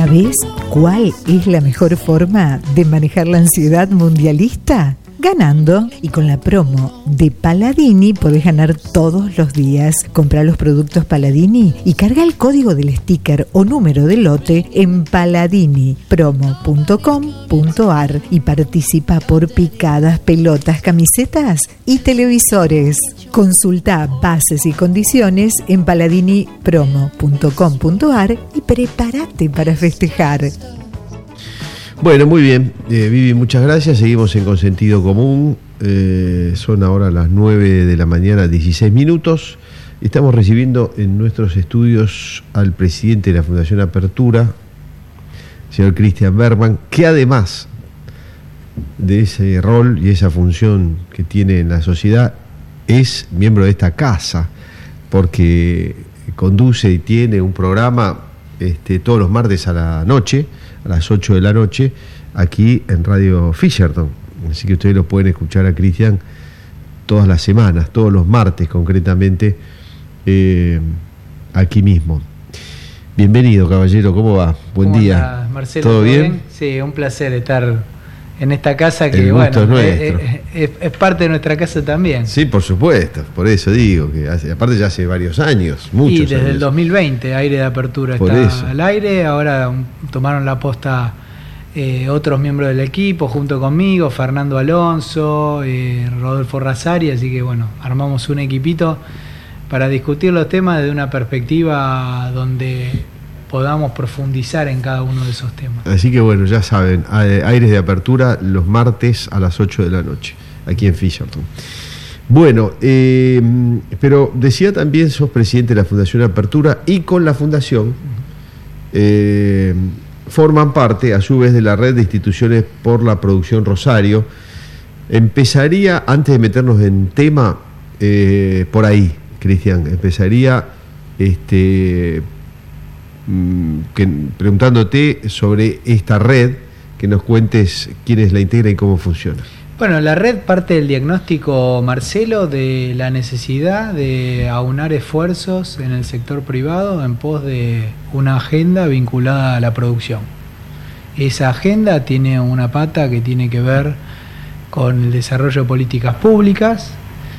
¿Sabés cuál es la mejor forma de manejar la ansiedad mundialista? Ganando. Y con la promo de Paladini podés ganar todos los días. Comprá los productos Paladini y carga el código del sticker o número de lote en paladinipromo.com.ar y participa por picadas, pelotas, camisetas y televisores. Consulta bases y condiciones en paladinipromo.com.ar y prepárate para festejar. Bueno, muy bien, Vivi, muchas gracias. Seguimos en Consentido Común. Son ahora las 9 de la mañana, 16 minutos. Estamos recibiendo en nuestros estudios al presidente de la Fundación Apertura, señor Cristian Bergman, que además de ese rol y esa función que tiene en la sociedad, es miembro de esta casa, porque conduce y tiene un programa todos los martes a la noche, a las 8 de la noche, aquí en Radio Fisherton. Así que ustedes lo pueden escuchar a Cristian todas las semanas, todos los martes concretamente, aquí mismo. Bienvenido, caballero, ¿cómo va? Buen día. Estás, Marcelo? ¿Todo bien? Sí, un placer estar en esta casa que, El gusto bueno, es nuestro. Es parte de nuestra casa también. Sí, por supuesto, por eso digo, que aparte ya hace varios años, muchos Y desde años. el 2020, Aire de Apertura Por está eso. al aire, ahora tomaron la posta otros miembros del equipo junto conmigo, Fernando Alonso, Rodolfo Razari, así que bueno, armamos un equipito para discutir los temas desde una perspectiva donde podamos profundizar en cada uno de esos temas. Así que bueno, ya saben, Aires de Apertura los martes a las 8 de la noche, aquí en Fisherton. Bueno, pero decía también, sos presidente de la Fundación Apertura y con la Fundación forman parte, a su vez, de la red de instituciones por la producción Rosario. Empezaría, antes de meternos en tema, por ahí, Cristian, empezaría preguntándote sobre esta red, que nos cuentes quiénes la integran y cómo funciona. Bueno, la red parte del diagnóstico, Marcelo, de la necesidad de aunar esfuerzos en el sector privado en pos de una agenda vinculada a la producción. Esa agenda tiene una pata que tiene que ver con el desarrollo de políticas públicas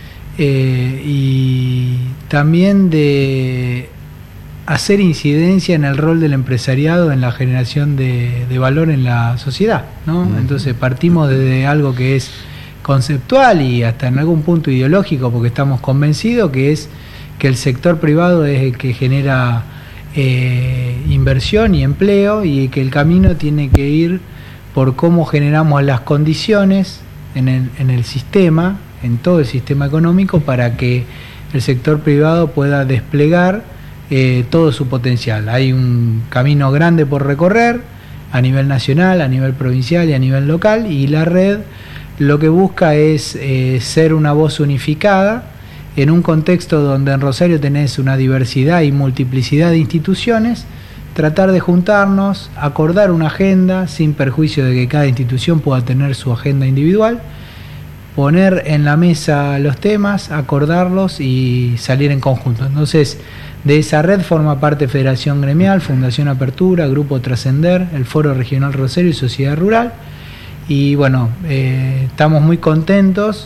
y también de hacer incidencia en el rol del empresariado en la generación de valor en la sociedad, ¿no? Entonces partimos desde algo que es conceptual y hasta en algún punto ideológico, porque estamos convencidos que es que el sector privado es el que genera inversión y empleo, y que el camino tiene que ir por cómo generamos las condiciones en el sistema, en todo el sistema económico, para que el sector privado pueda desplegar todo su potencial. Hay un camino grande por recorrer a nivel nacional, a nivel provincial y a nivel local, y la red lo que busca es ser una voz unificada en un contexto donde en Rosario tenés una diversidad y multiplicidad de instituciones, tratar de juntarnos, acordar una agenda sin perjuicio de que cada institución pueda tener su agenda individual, poner en la mesa los temas, acordarlos y salir en conjunto. Entonces, de esa red forma parte Federación Gremial, Fundación Apertura, Grupo Trascender, el Foro Regional Rosario y Sociedad Rural. Y bueno, estamos muy contentos.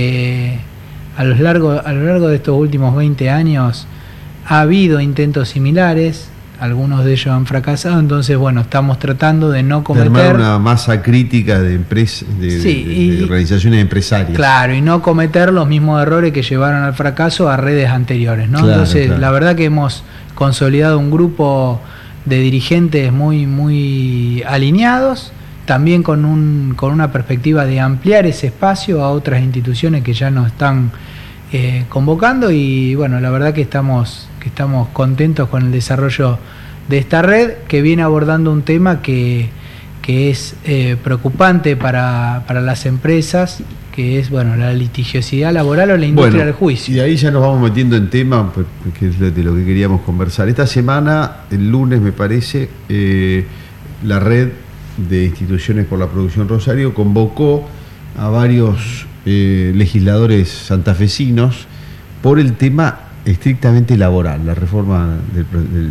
A lo largo de estos últimos 20 años ha habido intentos similares, algunos de ellos han fracasado, entonces bueno, estamos tratando de no cometer... De armar una masa crítica de empresas, de organizaciones empresarias. Claro, y no cometer los mismos errores que llevaron al fracaso a redes anteriores, ¿no? Claro, entonces, claro. La verdad que hemos consolidado un grupo de dirigentes muy, muy alineados, también con una perspectiva de ampliar ese espacio a otras instituciones que ya nos están convocando, y bueno, la verdad que estamos contentos con el desarrollo de esta red, que viene abordando un tema que es preocupante para las empresas, que es bueno, la litigiosidad laboral o la industria del juicio. Y ahí ya nos vamos metiendo en tema, porque es de lo que queríamos conversar. Esta semana, el lunes me parece, la red de instituciones por la producción Rosario convocó a varios legisladores santafesinos por el tema estrictamente laboral, la reforma del